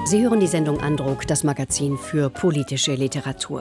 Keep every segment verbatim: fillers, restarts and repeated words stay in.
Sie hören die Sendung Andruck, das Magazin für politische Literatur.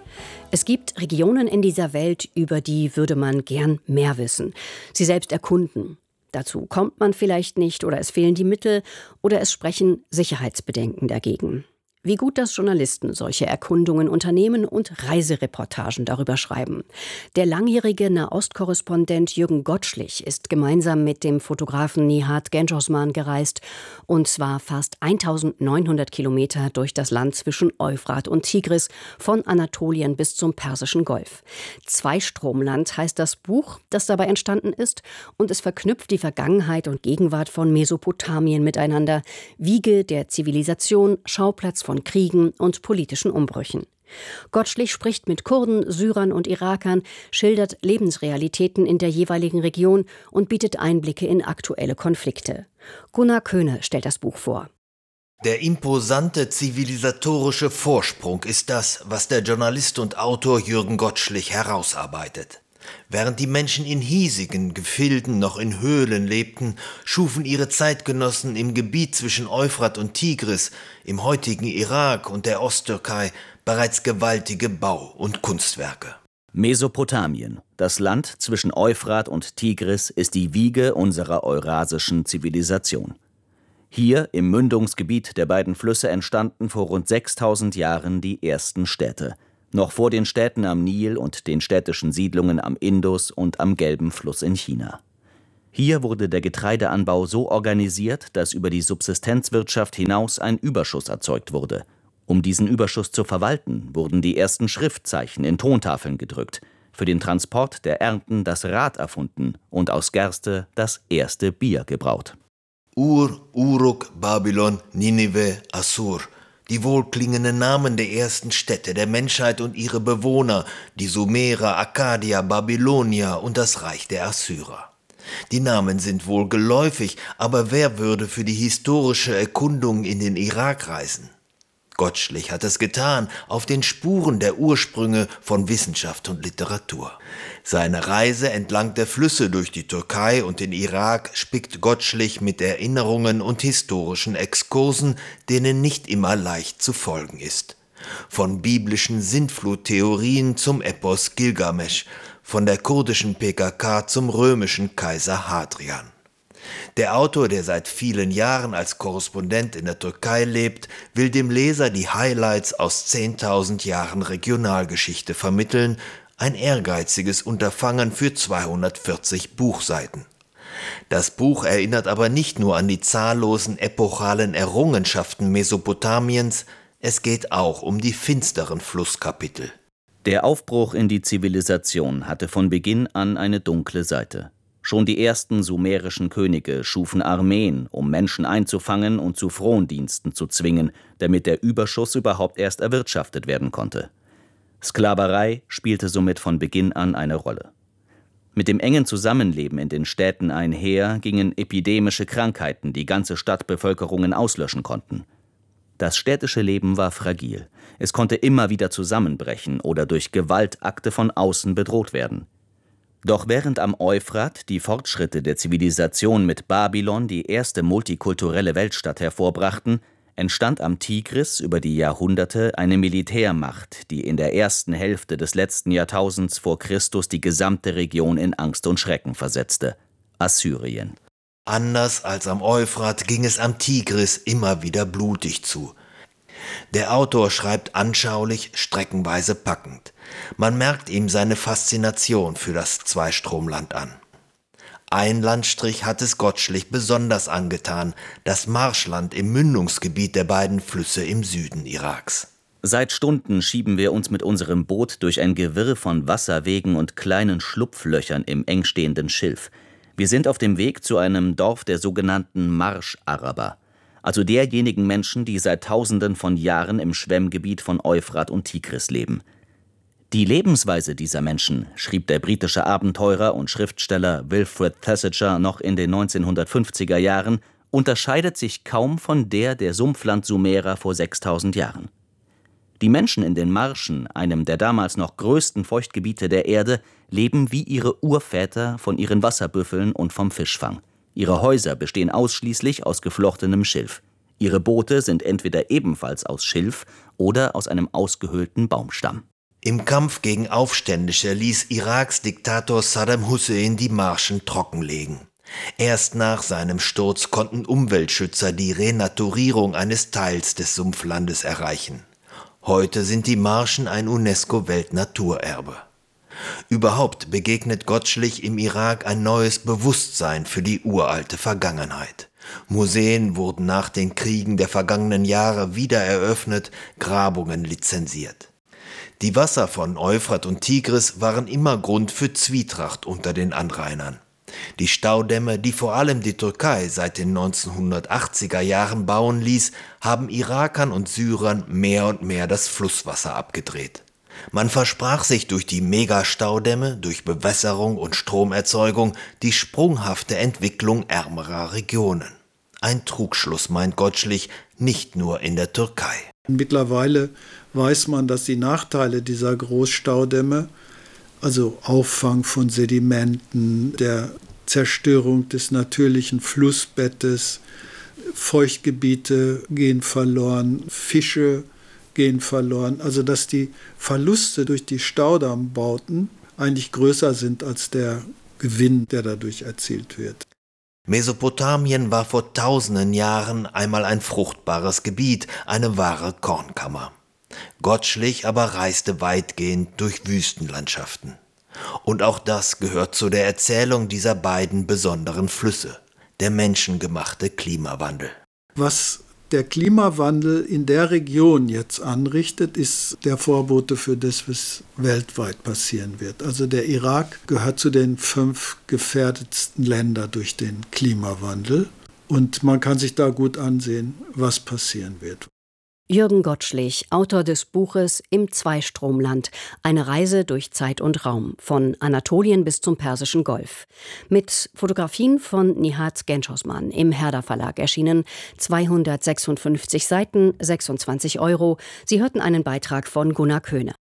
Es gibt Regionen in dieser Welt, über die würde man gern mehr wissen, sie selbst erkunden. Dazu kommt man vielleicht nicht oder es fehlen die Mittel oder es sprechen Sicherheitsbedenken dagegen. Wie gut, dass Journalisten solche Erkundungen unternehmen und Reisereportagen darüber schreiben. Der langjährige Nahostkorrespondent Jürgen Gottschlich ist gemeinsam mit dem Fotografen Nihat Genceosman gereist, und zwar fast eintausendneunhundert Kilometer durch das Land zwischen Euphrat und Tigris, von Anatolien bis zum Persischen Golf. Zweistromland heißt das Buch, das dabei entstanden ist, und es verknüpft die Vergangenheit und Gegenwart von Mesopotamien miteinander, Wiege der Zivilisation, Schauplatz von Kriegen und politischen Umbrüchen. Gottschlich spricht mit Kurden, Syrern und Irakern, schildert Lebensrealitäten in der jeweiligen Region und bietet Einblicke in aktuelle Konflikte. Gunnar Köhne stellt das Buch vor. Der imposante zivilisatorische Vorsprung ist das, was der Journalist und Autor Jürgen Gottschlich herausarbeitet. Während die Menschen in hiesigen Gefilden noch in Höhlen lebten, schufen ihre Zeitgenossen im Gebiet zwischen Euphrat und Tigris, im heutigen Irak und der Osttürkei, bereits gewaltige Bau- und Kunstwerke. Mesopotamien, das Land zwischen Euphrat und Tigris, ist die Wiege unserer eurasischen Zivilisation. Hier, im Mündungsgebiet der beiden Flüsse, entstanden vor rund sechstausend Jahren die ersten Städte. Noch vor den Städten am Nil und den städtischen Siedlungen am Indus und am Gelben Fluss in China. Hier wurde der Getreideanbau so organisiert, dass über die Subsistenzwirtschaft hinaus ein Überschuss erzeugt wurde. Um diesen Überschuss zu verwalten, wurden die ersten Schriftzeichen in Tontafeln gedrückt, für den Transport der Ernten das Rad erfunden und aus Gerste das erste Bier gebraut. Ur, Uruk, Babylon, Ninive, Assur. Die wohlklingenden Namen der ersten Städte der Menschheit und ihre Bewohner, die Sumerer, Akkadier, Babylonier und das Reich der Assyrer. Die Namen sind wohl geläufig, aber wer würde für die historische Erkundung in den Irak reisen? Gottschlich hat es getan, auf den Spuren der Ursprünge von Wissenschaft und Literatur. Seine Reise entlang der Flüsse durch die Türkei und den Irak spickt Gottschlich mit Erinnerungen und historischen Exkursen, denen nicht immer leicht zu folgen ist. Von biblischen Sintfluttheorien zum Epos Gilgamesch, von der kurdischen P K K zum römischen Kaiser Hadrian. Der Autor, der seit vielen Jahren als Korrespondent in der Türkei lebt, will dem Leser die Highlights aus zehntausend Jahren Regionalgeschichte vermitteln, ein ehrgeiziges Unterfangen für zweihundertvierzig Buchseiten. Das Buch erinnert aber nicht nur an die zahllosen epochalen Errungenschaften Mesopotamiens, es geht auch um die finsteren Flusskapitel. Der Aufbruch in die Zivilisation hatte von Beginn an eine dunkle Seite. Schon die ersten sumerischen Könige schufen Armeen, um Menschen einzufangen und zu Frondiensten zu zwingen, damit der Überschuss überhaupt erst erwirtschaftet werden konnte. Sklaverei spielte somit von Beginn an eine Rolle. Mit dem engen Zusammenleben in den Städten einher gingen epidemische Krankheiten, die ganze Stadtbevölkerungen auslöschen konnten. Das städtische Leben war fragil. Es konnte immer wieder zusammenbrechen oder durch Gewaltakte von außen bedroht werden. Doch während am Euphrat die Fortschritte der Zivilisation mit Babylon die erste multikulturelle Weltstadt hervorbrachten, entstand am Tigris über die Jahrhunderte eine Militärmacht, die in der ersten Hälfte des letzten Jahrtausends vor Christus die gesamte Region in Angst und Schrecken versetzte: Assyrien. Anders als am Euphrat ging es am Tigris immer wieder blutig zu. Der Autor schreibt anschaulich, streckenweise packend. Man merkt ihm seine Faszination für das Zweistromland an. Ein Landstrich hat es Gottschlich besonders angetan, das Marschland im Mündungsgebiet der beiden Flüsse im Süden Iraks. Seit Stunden schieben wir uns mit unserem Boot durch ein Gewirr von Wasserwegen und kleinen Schlupflöchern im engstehenden Schilf. Wir sind auf dem Weg zu einem Dorf der sogenannten Marsch-Araber, also derjenigen Menschen, die seit Tausenden von Jahren im Schwemmgebiet von Euphrat und Tigris leben. Die Lebensweise dieser Menschen, schrieb der britische Abenteurer und Schriftsteller Wilfred Thesiger noch in den neunzehnhundertfünfziger Jahren, unterscheidet sich kaum von der der Sumpfland-Sumerer vor sechstausend Jahren. Die Menschen in den Marschen, einem der damals noch größten Feuchtgebiete der Erde, leben wie ihre Urväter von ihren Wasserbüffeln und vom Fischfang. Ihre Häuser bestehen ausschließlich aus geflochtenem Schilf. Ihre Boote sind entweder ebenfalls aus Schilf oder aus einem ausgehöhlten Baumstamm. Im Kampf gegen Aufständische ließ Iraks Diktator Saddam Hussein die Marschen trockenlegen. Erst nach seinem Sturz konnten Umweltschützer die Renaturierung eines Teils des Sumpflandes erreichen. Heute sind die Marschen ein UNESCO-Weltnaturerbe. Überhaupt begegnet Gottschlich im Irak ein neues Bewusstsein für die uralte Vergangenheit. Museen wurden nach den Kriegen der vergangenen Jahre wieder eröffnet, Grabungen lizenziert. Die Wasser von Euphrat und Tigris waren immer Grund für Zwietracht unter den Anrainern. Die Staudämme, die vor allem die Türkei seit den neunzehnhundertachtziger Jahren bauen ließ, haben Irakern und Syrern mehr und mehr das Flusswasser abgedreht. Man versprach sich durch die Megastaudämme, durch Bewässerung und Stromerzeugung die sprunghafte Entwicklung ärmerer Regionen. Ein Trugschluss, meint Gottschlich, nicht nur in der Türkei. Mittlerweile weiß man, dass die Nachteile dieser Großstaudämme, also Auffang von Sedimenten, der Zerstörung des natürlichen Flussbettes, Feuchtgebiete gehen verloren, Fische gehen verloren, also dass die Verluste durch die Staudammbauten eigentlich größer sind als der Gewinn, der dadurch erzielt wird. Mesopotamien war vor tausenden Jahren einmal ein fruchtbares Gebiet, eine wahre Kornkammer. Gottschlich aber reiste weitgehend durch Wüstenlandschaften. Und auch das gehört zu der Erzählung dieser beiden besonderen Flüsse, der menschengemachte Klimawandel. Was der Klimawandel in der Region jetzt anrichtet, ist der Vorbote für das, was weltweit passieren wird. Also der Irak gehört zu den fünf gefährdetsten Ländern durch den Klimawandel. Und man kann sich da gut ansehen, was passieren wird. Jürgen Gottschlich, Autor des Buches Im Zweistromland, eine Reise durch Zeit und Raum, von Anatolien bis zum Persischen Golf. Mit Fotografien von Nihat Genschosman, im Herder Verlag erschienen, zweihundertsechsundfünfzig Seiten, sechsundzwanzig Euro. Sie hörten einen Beitrag von Gunnar Köhne.